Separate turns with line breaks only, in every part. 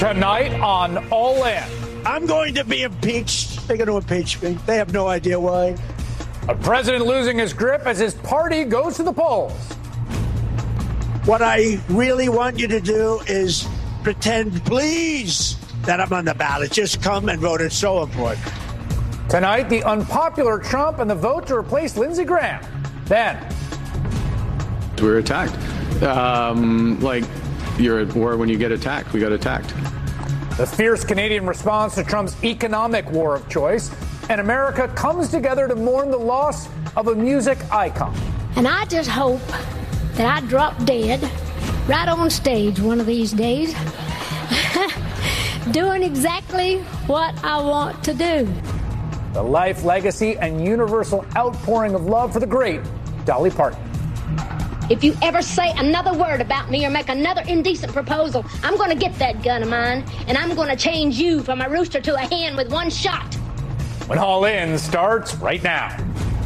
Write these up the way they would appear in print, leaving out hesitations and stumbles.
Tonight on All In.
I'm going to be impeached. They're going to impeach me. They have no idea why.
A president losing his grip as his party goes to the polls.
What I really want you to do is pretend, please, that I'm on the ballot. Just come and vote. It's so important.
Tonight, the unpopular Trump and the vote to replace Lindsey Graham. Then,
we were attacked. Like you're at war when you get attacked. We got attacked.
The fierce Canadian response to Trump's economic war of choice. And America comes together to mourn the loss of a music icon.
And I just hope that I drop dead right on stage one of these days, doing exactly what I want to do.
The life, legacy, and universal outpouring of love for the great Dolly Parton.
If you ever say another word about me or make another indecent proposal, I'm going to get that gun of mine, and I'm going to change you from a rooster to a hen with one shot.
When All In starts right now.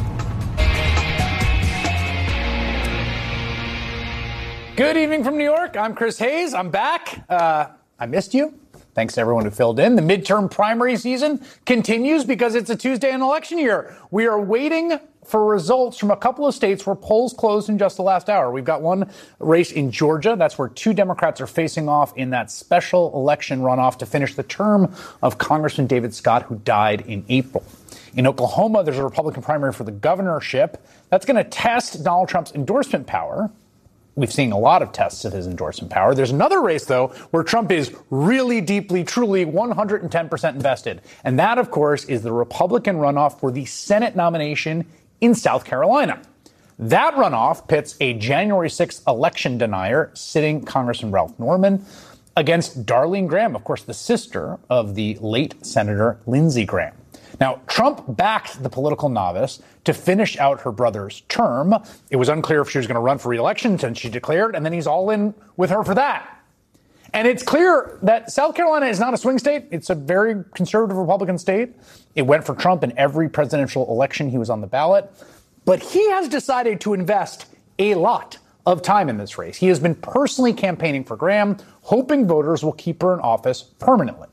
Good evening from New York. I'm Chris Hayes. I'm back. I missed you. Thanks to everyone who filled in. The midterm primary season continues because it's a Tuesday in election year. We are waiting for results from a couple of states where polls closed in just the last hour. We've got one race in Georgia. That's where two Democrats are facing off in that special election runoff to finish the term of Congressman David Scott, who died in April. In Oklahoma, there's a Republican primary for the governorship. That's going to test Donald Trump's endorsement power. We've seen a lot of tests of his endorsement power. There's another race, though, where Trump is really deeply, truly 110% invested. And that, of course, is the Republican runoff for the Senate nomination in South Carolina. That runoff pits a January 6th election denier, sitting Congressman Ralph Norman, against Darlene Graham, of course, the sister of the late Senator Lindsey Graham. Now, Trump backed the political novice to finish out her brother's term. It was unclear if she was going to run for re-election until she declared, and then he's all in with her for that. And it's clear that South Carolina is not a swing state. It's a very conservative Republican state. It went for Trump in every presidential election he was on the ballot. But he has decided to invest a lot of time in this race. He has been personally campaigning for Graham, hoping voters will keep her in office permanently.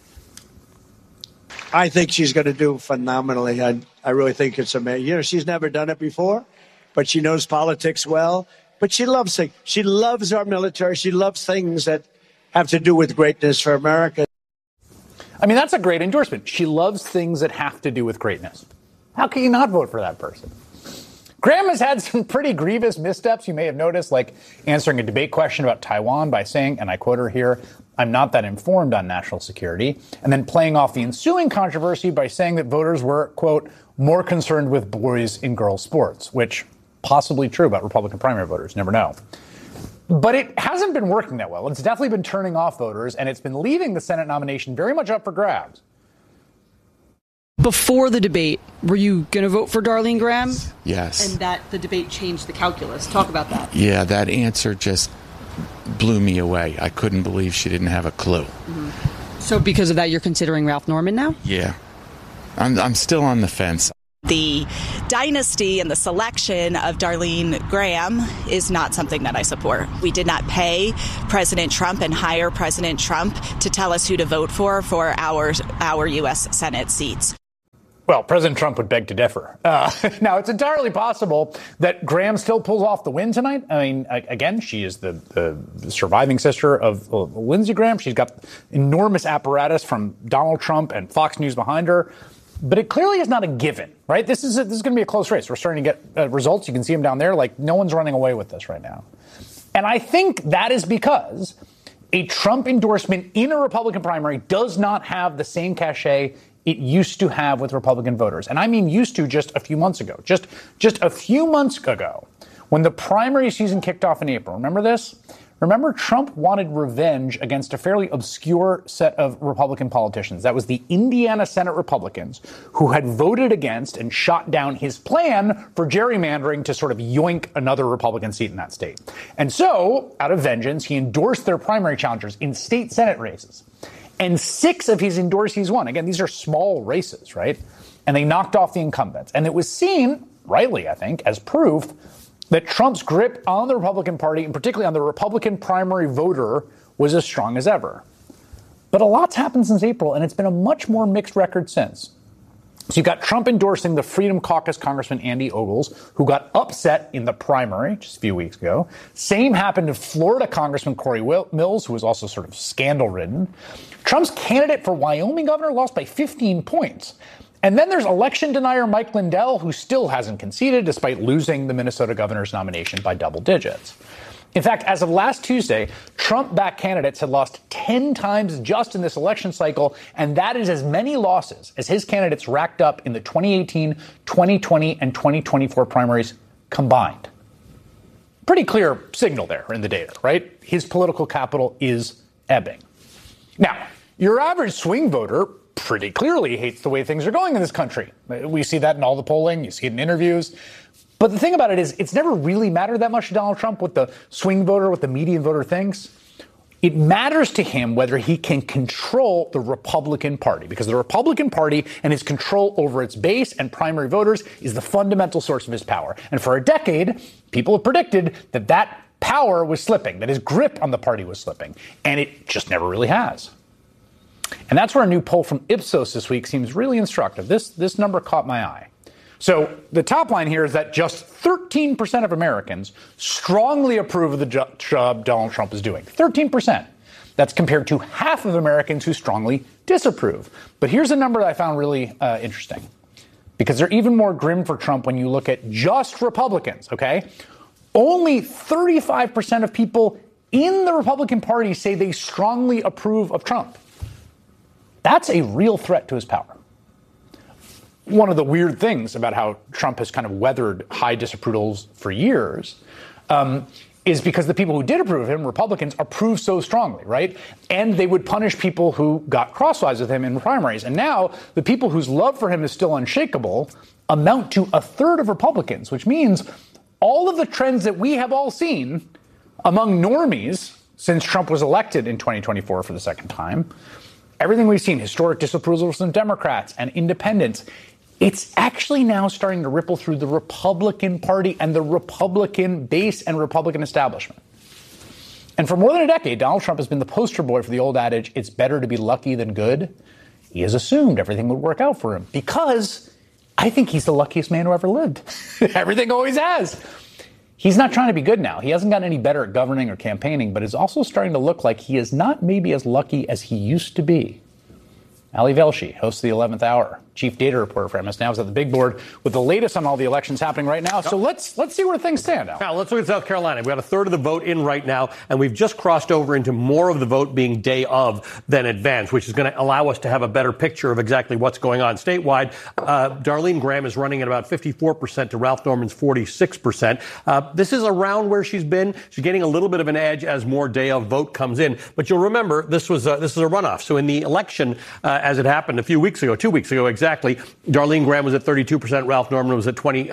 I think she's going to do phenomenally. I really think it's amazing. You know, she's never done it before, but she knows politics well. But she loves it. She loves our military. She loves things that have to do with greatness for America.
I mean, that's a great endorsement. She loves things that have to do with greatness. How can you not vote for that person? Graham has had some pretty grievous missteps you may have noticed, like answering a debate question about Taiwan by saying, and I quote her here, "I'm not that informed on national security," and then playing off the ensuing controversy by saying that voters were, quote, more concerned with boys in girls' sports, which possibly true about Republican primary voters, never know. But it hasn't been working that well. It's definitely been turning off voters, and it's been leaving the Senate nomination very much up for grabs.
Before the debate, were you going to vote for Darlene Graham?
Yes.
And that the debate changed the calculus. Talk about that.
Yeah, that answer just blew me away. I couldn't believe she didn't have a clue.
Mm-hmm. So because of that, you're considering Ralph Norman now?
Yeah. I'm still on the fence.
The dynasty and the selection of Darlene Graham is not something that I support. We did not pay President Trump and hire President Trump to tell us who to vote for our U.S. Senate seats.
Well, President Trump would beg to differ. Now, it's entirely possible that Graham still pulls off the win tonight. I mean, again, she is the surviving sister of Lindsey Graham. She's got enormous apparatus from Donald Trump and Fox News behind her. But it clearly is not a given, right? This is going to be a close race. We're starting to get results. You can see them down there. Like, no one's running away with this right now. And I think that is because a Trump endorsement in a Republican primary does not have the same cachet it used to have with Republican voters. And I mean used to just a few months ago. Just a few months ago, when the primary season kicked off in April. Remember this? Remember, Trump wanted revenge against a fairly obscure set of Republican politicians. That was the Indiana Senate Republicans who had voted against and shot down his plan for gerrymandering to sort of yoink another Republican seat in that state. And so, out of vengeance, he endorsed their primary challengers in state Senate races. And 6 of his endorsees won. Again, these are small races, right? And they knocked off the incumbents. And it was seen, rightly, I think, as proof that Trump's grip on the Republican Party, and particularly on the Republican primary voter, was as strong as ever. But a lot's happened since April, and it's been a much more mixed record since. So you've got Trump endorsing the Freedom Caucus Congressman Andy Ogles, who got upset in the primary just a few weeks ago. Same happened to Florida Congressman Corey Mills, who was also sort of scandal-ridden. Trump's candidate for Wyoming governor lost by 15 points. And then there's election denier Mike Lindell, who still hasn't conceded despite losing the Minnesota governor's nomination by double digits. In fact, as of last Tuesday, Trump-backed candidates had lost 10 times just in this election cycle, and that is as many losses as his candidates racked up in the 2018, 2020, and 2024 primaries combined. Pretty clear signal there in the data, right? His political capital is ebbing. Now, your average swing voter pretty clearly hates the way things are going in this country. We see that in all the polling. You see it in interviews. But the thing about it is, it's never really mattered that much to Donald Trump what the swing voter, what the median voter thinks. It matters to him whether he can control the Republican Party, because the Republican Party and his control over its base and primary voters is the fundamental source of his power. And for a decade, people have predicted that that power was slipping, that his grip on the party was slipping. And it just never really has. And that's where a new poll from Ipsos this week seems really instructive. This number caught my eye. So the top line here is that just 13% of Americans strongly approve of the job Donald Trump is doing. 13%. That's compared to half of Americans who strongly disapprove. But here's a number that I found really interesting, because they're even more grim for Trump when you look at just Republicans, okay? Only 35% of people in the Republican Party say they strongly approve of Trump. That's a real threat to his power. One of the weird things about how Trump has kind of weathered high disapprovals for years is because the people who did approve of him, Republicans, approve so strongly, right? And they would punish people who got crosswise with him in primaries. And now the people whose love for him is still unshakable amount to a third of Republicans, which means all of the trends that we have all seen among normies since Trump was elected in 2024 for the second time, everything we've seen, historic disapproval from Democrats and independents, it's actually now starting to ripple through the Republican Party and the Republican base and Republican establishment. And for more than a decade, Donald Trump has been the poster boy for the old adage, it's better to be lucky than good. He has assumed everything would work out for him because I think he's the luckiest man who ever lived. Everything always has. He's not trying to be good now. He hasn't gotten any better at governing or campaigning, but is also starting to look like he is not maybe as lucky as he used to be. Ali Velshi, host of the 11th Hour, chief data reporter for MS Now, is at the big board with the latest on all the elections happening right now. So let's see where things stand now.
Now, let's look at South Carolina. We've got a third of the vote in right now, and we've just crossed over into more of the vote being day of than advance, which is going to allow us to have a better picture of exactly what's going on statewide. Darlene Graham is running at about 54% to Ralph Norman's 46%. This is around where she's been. She's getting a little bit of an edge as more day of vote comes in. But you'll remember this is a runoff. So in the election, as it happened 2 weeks ago exactly, Darlene Graham was at 32%. Ralph Norman was at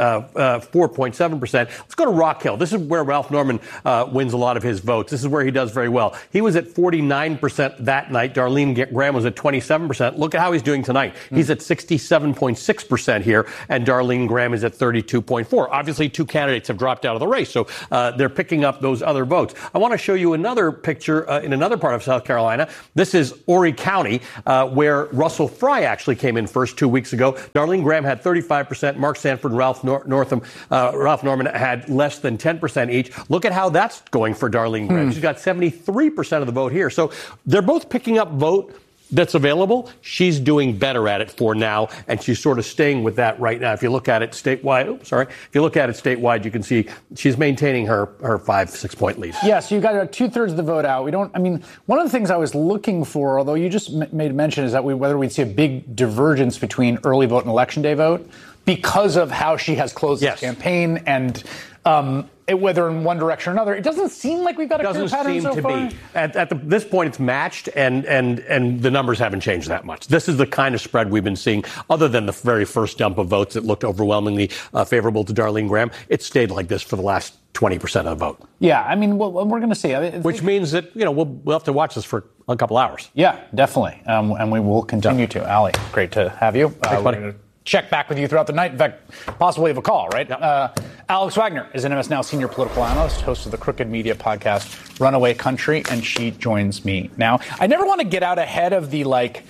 4.7%. Let's go to Rock Hill. This is where Ralph Norman wins a lot of his votes. This is where he does very well. He was at 49% that night. Darlene Graham was at 27%. Look at how he's doing tonight. He's at 67.6% here, and Darlene Graham is at 32.4%. Obviously, two candidates have dropped out of the race, so they're picking up those other votes. I want to show you another picture in another part of South Carolina. This is Horry County, where Russell Fry actually came in first 2 weeks ago. Darlene Graham had 35%. Mark Sanford and Ralph Norman had less than 10% each. Look at how that's going for Darlene Graham. She's got 73% of the vote here. So they're both picking up vote that's available. She's doing better at it for now, and she's sort of staying with that right now. If you look at it statewide, you can see she's maintaining her 5-6 point lead.
Yeah, so you got 2/3 of the vote out. One of the things I was looking for, although you just made mention, is that whether we'd see a big divergence between early vote and election day vote because of how she has closed this campaign and whether in one direction or another. It doesn't seem like we've got a clear pattern so far.
Doesn't seem to be. At this point, it's matched, and the numbers haven't changed that much. This is the kind of spread we've been seeing, other than the very first dump of votes that looked overwhelmingly favorable to Darlene Graham. It's stayed like this for the last 20% of the vote.
Yeah, we're going to see.
Which means that, we'll have to watch this for a couple hours.
Yeah, definitely. And we will continue to. Ali, great to have you.
Thanks, buddy.
check back with you throughout the night. In fact, possibly have a call, right? Alex Wagner is an MS Now senior political analyst, host of the Crooked Media podcast, Runaway Country, and she joins me now. I never want to get out ahead of the,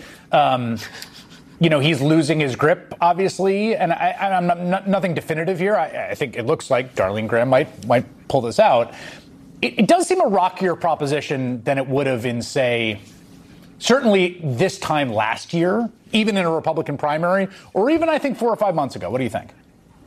he's losing his grip, obviously, and I'm nothing definitive here. I think it looks like Darlene Graham might pull this out. It does seem a rockier proposition than it would have in, say, certainly this time last year, even in a Republican primary, or even, I think, 4 or 5 months ago. What do you think?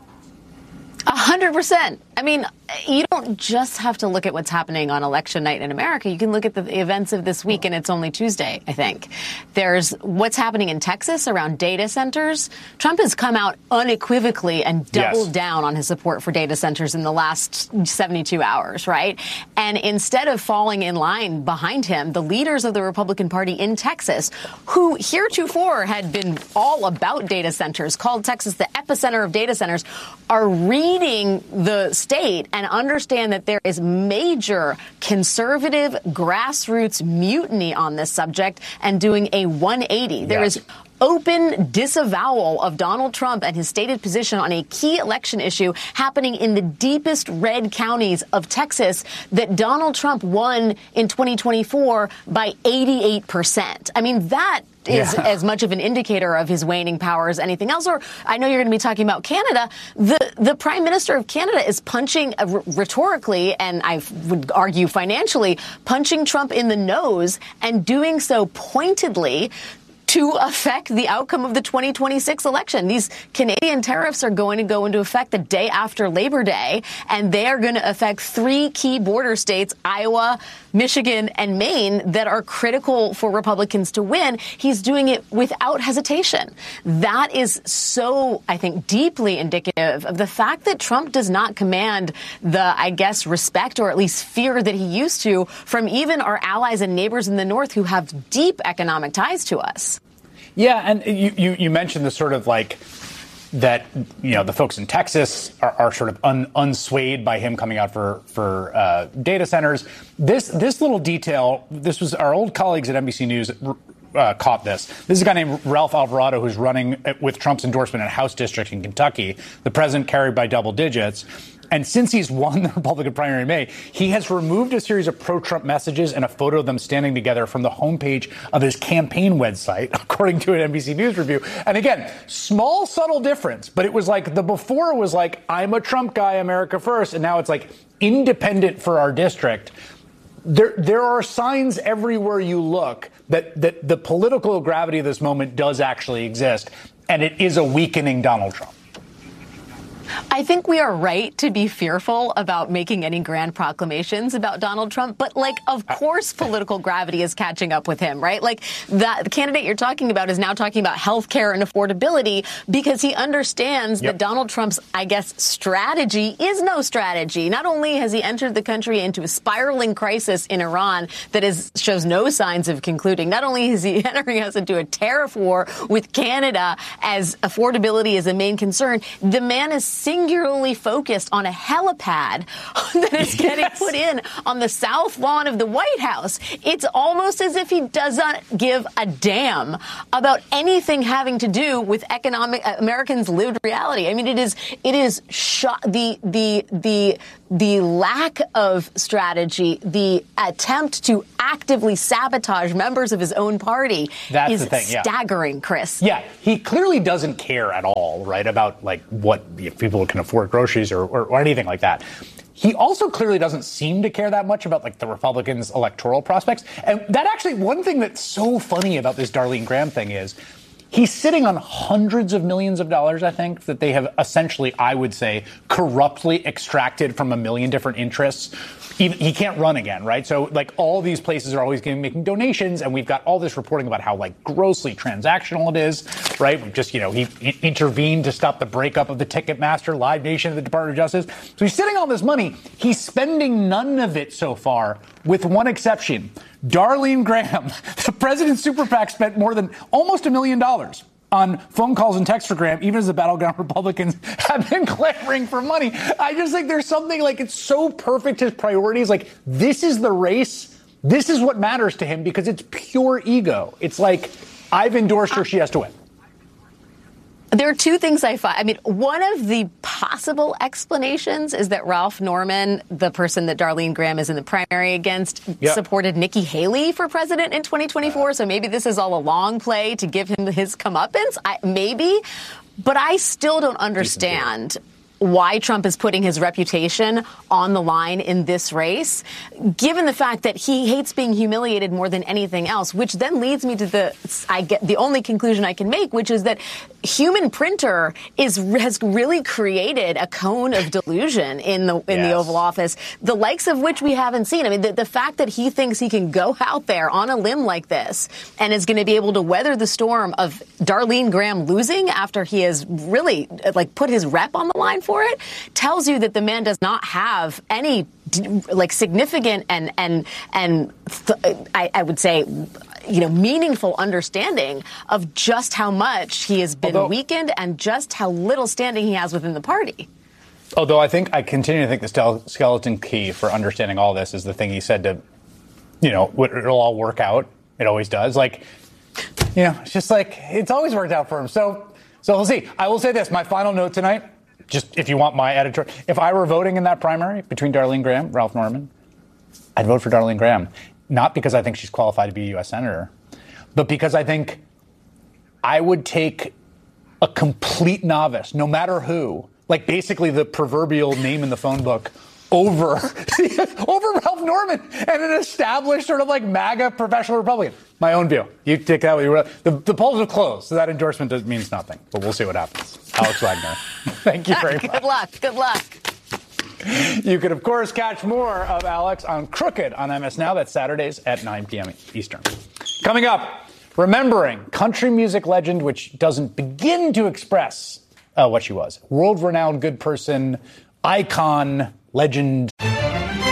100%. I mean, you don't just have to look at what's happening on election night in America. You can look at the events of this week, and it's only Tuesday, I think. There's what's happening in Texas around data centers. Trump has come out unequivocally and doubled down on his support for data centers in the last 72 hours, right? And instead of falling in line behind him, the leaders of the Republican Party in Texas, who heretofore had been all about data centers, called Texas the epicenter of data centers, are reading the state and understand that there is major conservative grassroots mutiny on this subject and doing a 180. There is open disavowal of Donald Trump and his stated position on a key election issue happening in the deepest red counties of Texas that Donald Trump won in 2024 by 88%. I mean, that is as much of an indicator of his waning power as anything else. Or I know you're going to be talking about Canada. The Prime Minister of Canada is punching rhetorically, and I would argue financially, punching Trump in the nose and doing so pointedly to affect the outcome of the 2026 election. These Canadian tariffs are going to go into effect the day after Labor Day, and they are going to affect 3 key border states, Iowa, Michigan, and Maine, that are critical for Republicans to win. He's doing it without hesitation. That is so, I think, deeply indicative of the fact that Trump does not command the, I guess, respect or at least fear that he used to from even our allies and neighbors in the North who have deep economic ties to us.
Yeah, and you mentioned the sort of like that, the folks in Texas are sort of unswayed by him coming out for data centers. This little detail, this was our old colleagues at NBC News caught this. This is a guy named Ralph Alvarado who's running with Trump's endorsement in a House district in Kentucky. The president carried by double digits. And since he's won the Republican primary in May, he has removed a series of pro-Trump messages and a photo of them standing together from the homepage of his campaign website, according to an NBC News review. And again, small, subtle difference, but it was like the before was like, I'm a Trump guy, America first. And now it's like independent for our district. There are signs everywhere you look that the political gravity of this moment does actually exist. And it is a weakening Donald Trump.
I think we are right to be fearful about making any grand proclamations about Donald Trump. But, of course, political gravity is catching up with him, right? The candidate you're talking about is now talking about health care and affordability because he understands that Donald Trump's, I guess, strategy is no strategy. Not only has he entered the country into a spiraling crisis in Iran that shows no signs of concluding, not only is he entering us into a tariff war with Canada as affordability is a main concern, the man is singularly focused on a helipad that is getting put in on the south lawn of the White House. It's almost as if he doesn't give a damn about anything having to do with economic Americans' lived reality. I mean, it is the lack of strategy, the attempt to actively sabotage members of his own party is staggering, Chris.
Yeah, he clearly doesn't care at all, right, about what if people can afford groceries or anything like that. He also clearly doesn't seem to care that much about the Republicans' electoral prospects. And that actually, one thing that's so funny about this Darlene Graham thing is he's sitting on hundreds of millions of dollars, I think, that they have essentially, I would say, corruptly extracted from a million different interests. He can't run again, right? So, all these places are always making donations, and we've got all this reporting about how, grossly transactional it is, right? We've just, he intervened to stop the breakup of the Ticketmaster, Live Nation, the Department of Justice. So he's sitting on this money. He's spending none of it so far, with one exception. Darlene Graham, the president's super PAC, spent more than almost $1 million on phone calls and texts for Graham, even as the battleground Republicans have been clamoring for money. I just think there's something it's so perfect, his priorities. This is the race. This is what matters to him, because it's pure ego. It's I've endorsed her, she has to win.
There are two things I find. I mean, one of the possible explanations is that Ralph Norman, the person that Darlene Graham is in the primary against, supported Nikki Haley for president in 2024. So maybe this is all a long play to give him his comeuppance. Maybe. But I still don't understand why Trump is putting his reputation on the line in this race, given the fact that he hates being humiliated more than anything else, which then leads me to the only conclusion I can make, which is that human printer has really created a cone of delusion in the Oval Office, the likes of which we haven't seen. I mean, the fact that he thinks he can go out there on a limb like this and is going to be able to weather the storm of Darlene Graham losing after he has really put his rep on the line for it tells you that the man does not have any significant and I would say, meaningful understanding of just how much he has been weakened and just how little standing he has within the party.
Although I continue to think the skeleton key for understanding all this is the thing he said to, it'll all work out. It always does. It's just it's always worked out for him. So we'll see. I will say this, my final note tonight, just if you want my editor, if I were voting in that primary between Darlene Graham, Ralph Norman, I'd vote for Darlene Graham. Not because I think she's qualified to be a U.S. senator, but because I think I would take a complete novice, no matter who, basically the proverbial name in the phone book, over Ralph Norman and an established sort of MAGA professional Republican. My own view. You take that what you will. The polls have closed, so that endorsement means nothing. But we'll see what happens. Alex Wagner, thank you very much.
Good luck. Good luck.
You can, of course, catch more of Alex on Crooked on MS Now. That's Saturdays at 9 p.m. Eastern. Coming up, remembering country music legend, which doesn't begin to express what she was. World-renowned good person, icon, legend.